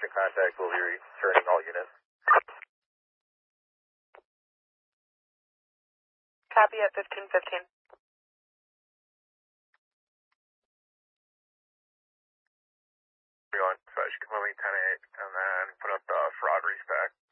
constant contact. We'll be returning all units. Copy at 1515. Everyone, so I should come over 10-8 and then put up the fraud respec.